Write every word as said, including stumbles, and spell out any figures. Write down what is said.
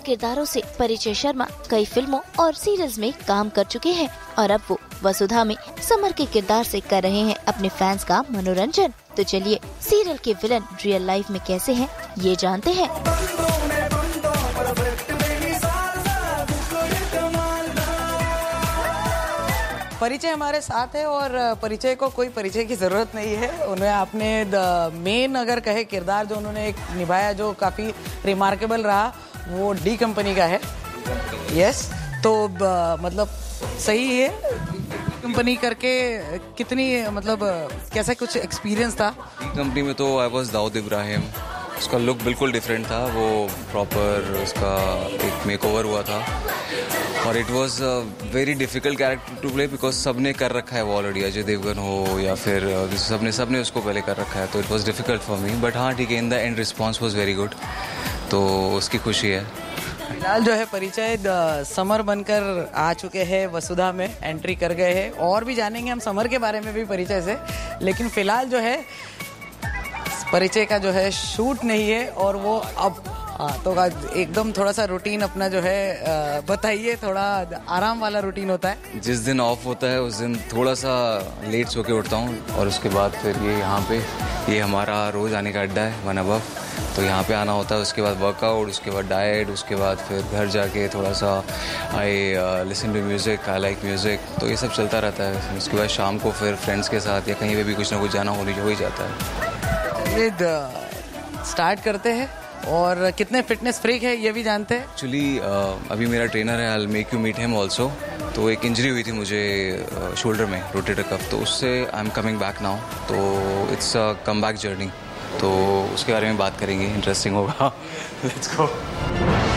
किरदारों से परिचय शर्मा कई फिल्मों और सीरियल्स में काम कर चुके हैं और अब वो वसुधा में समर के किरदार से कर रहे हैं अपने फैंस का मनोरंजन। तो चलिए सीरियल के विलन रियल लाइफ में कैसे हैं ये जानते हैं। परिचय हमारे साथ है और परिचय को कोई परिचय की जरूरत नहीं है। उन्हें आपने द मेन अगर कहे किरदार जो उन्होंने एक निभाया जो काफी रिमार्केबल रहा वो डी कंपनी का है। यस तो ब, मतलब सही है। कंपनी करके कितनी मतलब कैसा कुछ एक्सपीरियंस था? डी कंपनी में तो आई वाज दाऊद इब्राहिम। उसका लुक बिल्कुल डिफरेंट था, वो प्रॉपर उसका एक मेकओवर हुआ था और it was a very difficult character to play because सबने कर रखा है वो ऑलरेडी, अजय देवगन हो या फिर सबने सबने उसको पहले कर रखा है, तो it was difficult for me. But हाँ ठीक है, in the end response was very good, तो उसकी खुशी है। फिलहाल जो है परिचय समर बनकर आ चुके हैं, वसुधा में एंट्री कर गए हैं और भी जानेंगे हम समर के बारे में भी परिचय से। लेकिन फिलहाल जो है परिचय का जो है शूट नहीं है और वो अब आ, तो एकदम थोड़ा सा रूटीन अपना जो है बताइए। थोड़ा आराम वाला रूटीन होता है। जिस दिन ऑफ होता है उस दिन थोड़ा सा लेट सो के उठता हूँ और उसके बाद फिर ये यहाँ पे ये हमारा रोज़ आने का अड्डा है वन अबव, तो यहाँ पे आना होता है। उसके बाद वर्कआउट, उसके बाद डाइट, उसके बाद फिर घर जाके थोड़ा सा I listen to music, I like music, तो ये सब चलता रहता है। उसके बाद शाम को फिर फ्रेंड्स के साथ या कहीं पे भी कुछ ना कुछ जाना हो ही जाता है। ये स्टार्ट करते हैं और कितने फिटनेस फ्रीक है ये भी जानते हैं। एक्चुअली अभी मेरा ट्रेनर है, I make you meet him also. तो एक इंजरी हुई थी मुझे शोल्डर में, रोटेटर कफ, तो उससे I am coming back now, तो it's a come back journey, तो उसके बारे में बात करेंगे, इंटरेस्टिंग होगा। Let's go.